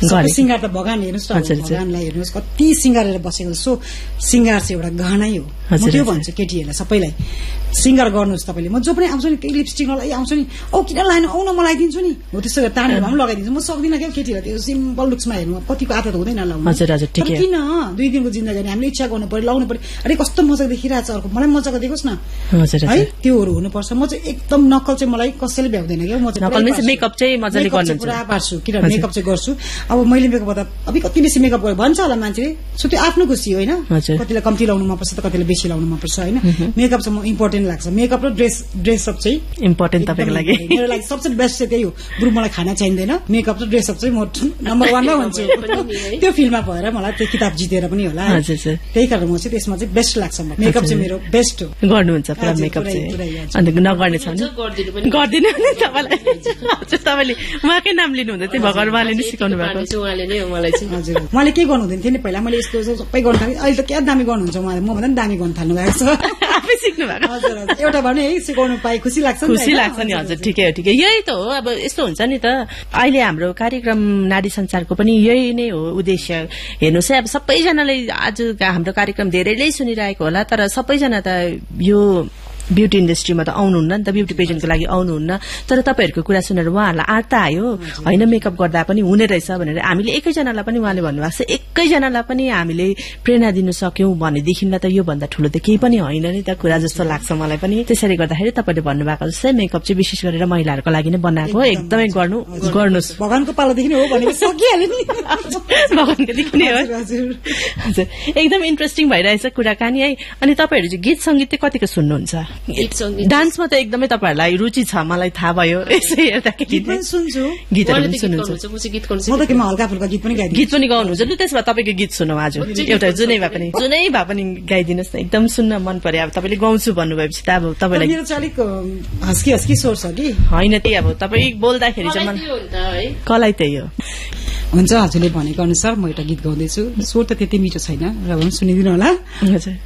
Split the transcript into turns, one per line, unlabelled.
सबै सिंगार त भगवान हेर्नुस् त भगवानलाई हेर्नुस् कति सिंगारेर बसेको सो सिंगार चाहिँ एउटा गहनै हो म त्यो भन्छु केटीहरूलाई सबैलाई सिंगार गर्नुहोस् तपाईले म जो पनि आउँछु नि केही लिपस्टिक नलाइ आउँछु नि किन लाइन आउन म लगाइदिन्छु नि हो त्यस्तो तानेर भए पनि लगाइदिन्छु म सक्दिनँ क्या केटीहरूलाई त्यो सिम्पल लुक्समा हेर्नु कतिको आदत हुँदैन लाउनु किन 2 दिनको जिन्दगी हामीले इच्छा गर्नु पर्यो लाउनु पर्यो अरे कस्तो मजाको देखिरहेको छ अर्को मलाई मजाको देखोस् न है त्योहरू हुनुपर्छ म चाहिँ एकदम नक्कल चाहिँ मलाई कसैले भ्याउँदैन क्या म चाहिँ
मेकअप चाहिँ मजाले गर्नुहुन्छ
पुरा पार्छु किन मेकअप चाहिँ गर्छु अब मैले मेकअप गर्दा अब कति बेसी मेकअप गरेँ भन्छ होला मान्छेले सो त्यो आफ्नो खुसी हो होइन कतिलाई कम्ती लाउनु मन पर्छ त कतिलाई बेसी लाउनु मन पर्छ होइन मेकअप चाहिँ म इम्पोर्टेन्ट लाग्छ मेकअप र ड्रेसअप चाहिँ
इम्पोर्टेन्ट तपाईँको लागि
मेरो लागि सबसे बेस्ट चाहिँ त्यही हो बरु मलाई खाना चाहिँदैन मेकअप र ड्रेसअप चाहिँ म नम्बर 1 मा भन्छु त्यो फिल्डमा भएर मलाई त्यो किताब जितेर पनि होला त्यही कारण म चाहिँ त्यसमा चाहिँ बेस्ट लाग्छ मेकअप चाहिँ मेरो बेस्ट हो
गर्नुहुन्छ पुरा मेकअप चाहिँ अन्त नगर्ने छ भने गर्दिनु नि तपाईँले उहाँकै नाम लिनुहुन्छ त्यो भगवान उहाँले नै सिकाउनु भएको
उहाँले नै मलाई चाहिँ
हजुर उहाँले के गर्नु हुँदैन थियो नि पहिला मैले यस्तो सबै गर्नु थालेँ अहिले त क्या दामी गर्नुहुन्छ उहाँले म भन्दा दामी गर्नु थाल्नु भएको छ
आफै सिक्नु भएको
हजुर एउटा भने है सिकाउनु पाए खुसी लाग्छ
नि हजुर ठिकै हो ठिकै यही त हो अब यस्तो हुन्छ नि त अहिले हाम्रो कार्यक्रम नारी संसारको पनि यही नै हो उद्देश्य हेर्नुहोस् है अब सबैजनाले आज हाम्रो कार्यक्रम धेरैले सुनिरहेको होला तर सबैजना त यो ब्युटी इन्डस्ट्रीमा त आउनुहुन्न नि त ब्युटी पेजेन्टको लागि आउनुहुन्न तर तपाईँहरूको कुरा सुनेर उहाँहरूलाई आँट त आयो होइन मेकअप गर्दा पनि हुने रहेछ भनेर हामीले एकैजनालाई पनि उहाँले भन्नुभएको छ एकैजनालाई पनि हामीले प्रेरणा दिन सक्यौं भनेदेखिलाई त यो भन्दा ठुलो त केही पनि होइन नि त कुरा जस्तो लाग्छ मलाई पनि त्यसैले गर्दाखेरि तपाईँले भन्नुभएको जस्तै मेकअप चाहिँ विशेष गरेर महिलाहरूको लागि नै बनाएको एकदमै गर्नुहोस्
भगवानको पालादेखि नै हो भनेको सकिहाल्यो नि
भगवानकोदेखि नै हो हजुर एकदम इन्ट्रेस्टिङ भइरहेछ कुराकानी है अनि तपाईँहरू चाहिँ गीत संगीत चाहिँ कतिको सुन्नुहुन्छ डान्समा त एकदमै तपाईहरुलाई रुचि छ मलाई थाहा भयो यसै हेर्दाखेरि
गीत पनि सुन्छु
गीतहरु पनि सुन्नुहुन्छ
म चाहिँ गीत गाउँछु
म त केमा हल्का फुल्का गीत पनि गाइदिन्छु
गीत पनि गाउनुहुन्छ ल त्यसमा तपाईको गीत सुनौ आज एउटा जुनै भए पनि गाइदिनुस् न एकदम सुन्न मन पर्यो अब तपाईले गाउँछु भन्नुभएपछि त अब तपाईलाई
मेरो चाहिँ अलिक हस्की स्वर छ कि
हैन त्यही अब तपाई बोल्दाखेरि चाहिँ मन कलाई त्यही हो
हुन्छ हजुरले भनेको अनुसार म एउटा गीत गाउँदैछु स्वर त त्यति मिठो छैन र पनि सुनिदिनु होला
हजुर